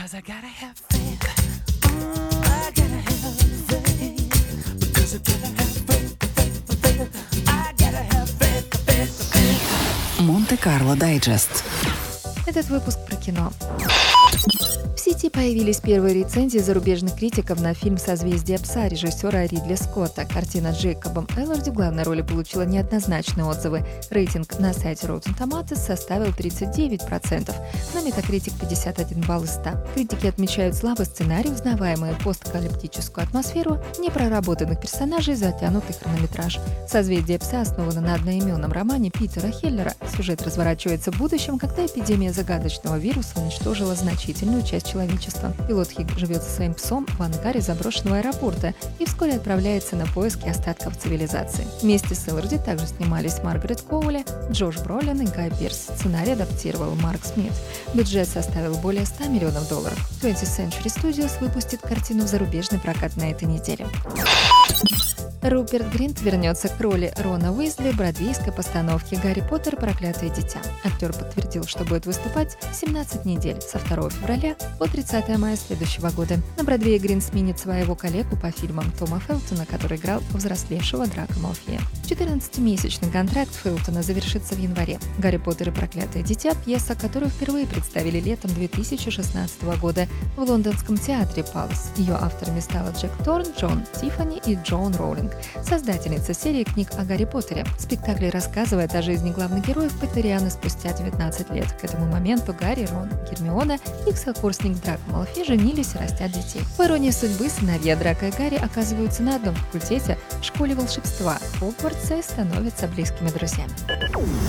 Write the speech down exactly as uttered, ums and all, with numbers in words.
Cause I gotta have faith. Mm, I gotta have faith. Because I gotta have faith, faith, faith. I gotta have faith, faith, faith. Монте-Карло Дайджест. Этот выпуск про кино. В сети появились первые рецензии зарубежных критиков на фильм «Созвездие пса» режиссера Ридли Скотта. Картина с Джейкобом Элорди в главной роли получила неоднозначные отзывы. Рейтинг на сайте Rotten Tomatoes составил тридцать девять процентов, на Metacritic пятьдесят один балл из ста. Критики отмечают слабый сценарий, узнаваемую посткалиптическую атмосферу, непроработанных персонажей, затянутый хронометраж. «Созвездие пса» основано на одноименном романе Питера Хеллера. Сюжет разворачивается в будущем, когда эпидемия загадочного вируса уничтожила значительную часть человечества. Пилот Хиг живет со своим псом в ангаре заброшенного аэропорта и вскоре отправляется на поиски остатков цивилизации. Вместе с Элорди также снимались Маргарет Коули, Джош Бролин и Гай Пирс. Сценарий адаптировал Марк Смит. Бюджет составил более ста миллионов долларов. twentieth Century Studios выпустит картину в зарубежный прокат на этой неделе. Руперт Гринт вернется к роли Рона Уизли в бродвейской постановке «Гарри Поттер. Проклятое дитя». Актер подтвердил, что будет выступать семнадцать недель со второго февраля по тридцатое мая следующего года. На Бродвее Гринт сменит своего коллегу по фильмам Тома Фелтона, который играл повзрослевшего Драко Малфея. четырнадцатимесячный контракт Фелтона завершится в январе. «Гарри Поттер и проклятое дитя» — пьеса, которую впервые представили летом две тысячи шестнадцатого года в лондонском театре Палас. Ее авторами стали Джек Торн, Джон Тиффани и Джоан Роулинг, создательница серии книг о Гарри Поттере. Спектакль рассказывает о жизни главных героев Поттерианы спустя девятнадцать лет. К этому моменту Гарри, Рон, Гермиона и их сокурсник Драко Малфей женились и растят детей. По иронии судьбы, сыновья Драко и Гарри оказываются на одном факультете в школе волшебства Хогвартса и становятся близкими друзьями.